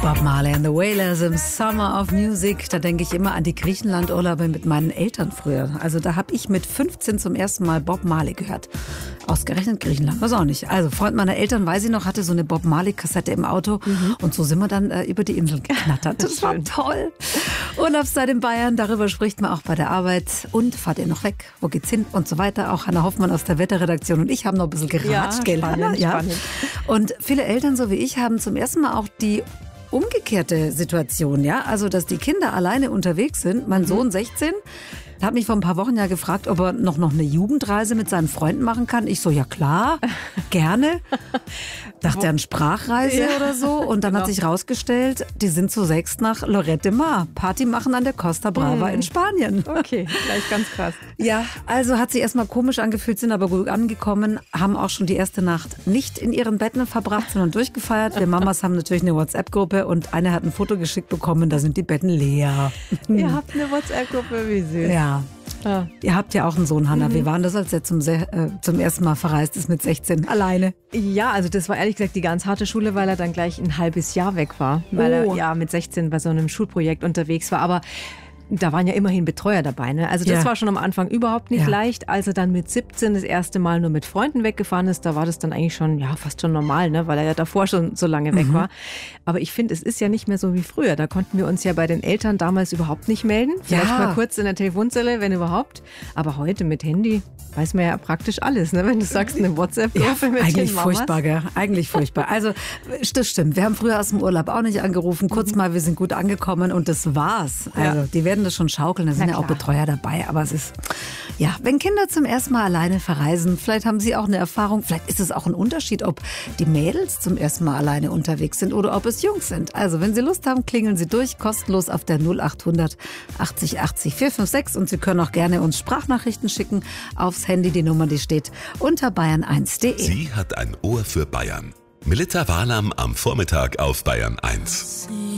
Bob Marley and the Wailers im Summer of Music. Da denke ich immer an die Griechenland-Urlaube mit meinen Eltern früher. Also da habe ich mit 15 zum ersten Mal Bob Marley gehört. Ausgerechnet Griechenland, weiß auch nicht. Also Freund meiner Eltern, weiß ich noch, hatte so eine Bob Marley-Kassette im Auto. Und so sind wir dann über die Insel geknattert. Das war toll. Urlaubszeit in Bayern, darüber spricht man auch bei der Arbeit. Und fahrt ihr noch weg? Wo geht's hin? Und so weiter. Auch Hanna Hoffmann aus der Wetterredaktion und ich haben noch ein bisschen geratscht. Ja, spannend, spannend. Und viele Eltern, so wie ich, haben zum ersten Mal auch die umgekehrte Situation, ja, also dass die Kinder alleine unterwegs sind. Mein Sohn 16 hat mich vor ein paar Wochen ja gefragt, ob er noch eine Jugendreise mit seinen Freunden machen kann. Ich so, ja klar, gerne. Dachte an Sprachreise oder so. Und dann hat sich rausgestellt, die sind zu 6 nach Lloret de Mar. Party machen an der Costa Brava in Spanien. Okay, gleich ganz krass. Ja, also hat sich erstmal komisch angefühlt, sind aber gut angekommen, haben auch schon die erste Nacht nicht in ihren Betten verbracht, sondern durchgefeiert. Wir Mamas haben natürlich eine WhatsApp-Gruppe und eine hat ein Foto geschickt bekommen, da sind die Betten leer. Ihr habt eine WhatsApp-Gruppe, wie süß. Ja. Ja. Ihr habt ja auch einen Sohn, Hanna. Wie war das, als er zum ersten Mal verreist ist mit 16? Alleine? Ja, also das war ehrlich gesagt die ganz harte Schule, weil er dann gleich ein halbes Jahr weg war. Weil er ja mit 16 bei so einem Schulprojekt unterwegs war. Aber da waren ja immerhin Betreuer dabei. Ne? Also das war schon am Anfang überhaupt nicht leicht. Als er dann mit 17 das erste Mal nur mit Freunden weggefahren ist, da war das dann eigentlich schon, ja, fast schon normal, ne? Weil er ja davor schon so lange weg war. Aber ich finde, es ist ja nicht mehr so wie früher. Da konnten wir uns ja bei den Eltern damals überhaupt nicht melden. Vielleicht mal kurz in der Telefonzelle, wenn überhaupt. Aber heute mit Handy weiß man ja praktisch alles, ne? Wenn du sagst, eine WhatsApp-Gruppe mit eigentlich den Mamas. Furchtbar, gell? Eigentlich furchtbar. Also das stimmt. Wir haben früher aus dem Urlaub auch nicht angerufen. Kurz mal, wir sind gut angekommen und das war's. Also die werden das schon schaukeln. Da sind ja auch Betreuer dabei. Aber es ist, ja, wenn Kinder zum ersten Mal alleine verreisen, vielleicht haben sie auch eine Erfahrung. Vielleicht ist es auch ein Unterschied, ob die Mädels zum ersten Mal alleine unterwegs sind oder ob es Jungs sind. Also wenn Sie Lust haben, klingeln Sie durch, kostenlos auf der 0800 80 80 456. Und Sie können auch gerne uns Sprachnachrichten schicken aufs Handy. Die Nummer, die steht unter bayern1.de. Sie hat ein Ohr für Bayern. Melitta Walam am Vormittag auf Bayern 1.